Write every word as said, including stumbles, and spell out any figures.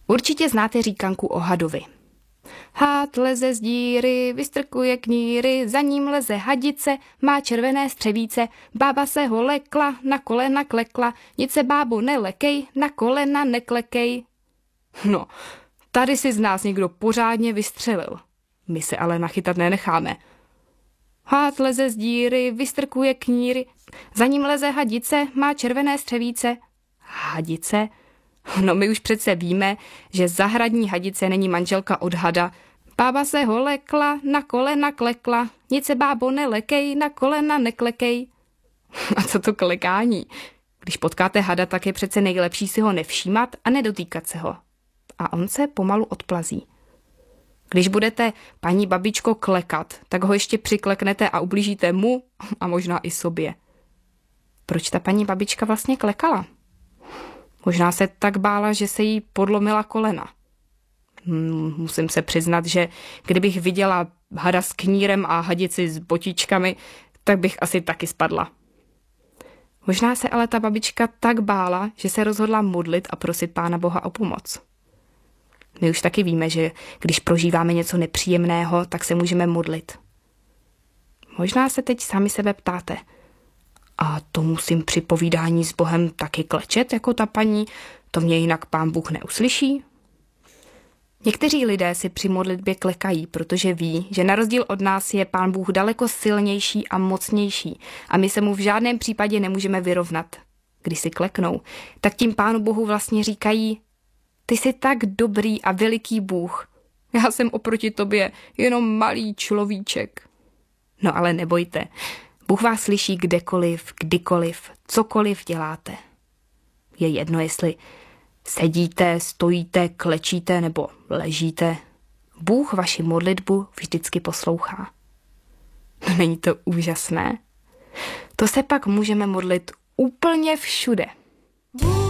Určitě znáte říkanku o hadovi. Had leze z díry, vystrkuje kníry, za ním leze hadice, má červené střevíce, bába se ho lekla, na kolena klekla, nic se bábo nelekej, na kolena neklekej. No, tady si z nás někdo pořádně vystřelil. My se ale nachytat nenecháme. Had leze z díry, vystrkuje kníry, za ním leze hadice, má červené střevíce. Hadice? No my už přece víme, že zahradní hadice není manželka od hada. Bába se ho lekla, na kolena klekla, nic se bábo nelekej, na kolena neklekej. A co to klekání? Když potkáte hada, tak je přece nejlepší si ho nevšímat a nedotýkat se ho. A on se pomalu odplazí. Když budete, paní babičko, klekat, tak ho ještě přikleknete a ublížíte mu a možná i sobě. Proč ta paní babička vlastně klekala? Možná se tak bála, že se jí podlomila kolena. Musím se přiznat, že kdybych viděla hada s knírem a hadici s botičkami, tak bych asi taky spadla. Možná se ale ta babička tak bála, že se rozhodla modlit a prosit Pána Boha o pomoc. My už taky víme, že když prožíváme něco nepříjemného, tak se můžeme modlit. Možná se teď sami sebe ptáte. A to musím při povídání s Bohem taky klečet jako ta paní? To mě jinak Pán Bůh neuslyší? Někteří lidé si při modlitbě klekají, protože ví, že na rozdíl od nás je Pán Bůh daleko silnější a mocnější a my se mu v žádném případě nemůžeme vyrovnat. Když si kleknou, tak tím Pánu Bohu vlastně říkají: ty jsi tak dobrý a veliký Bůh. Já jsem oproti tobě jenom malý človíček. No ale nebojte, Bůh vás slyší kdekoliv, kdykoliv, cokoliv děláte. Je jedno, jestli sedíte, stojíte, klečíte nebo ležíte. Bůh vaši modlitbu vždycky poslouchá. No, není to úžasné? To se pak můžeme modlit úplně všude.